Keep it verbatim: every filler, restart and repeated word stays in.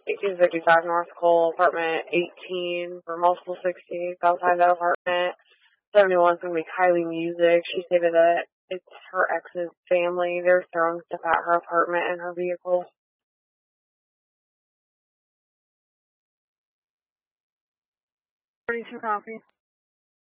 eighteen fifty-five North Cole, apartment eighteen for multiple sixties outside that apartment. seventy-one's going to be Kylie Music. She stated that it's her ex's family. They're throwing stuff at her apartment and her vehicle. thirty-two copy.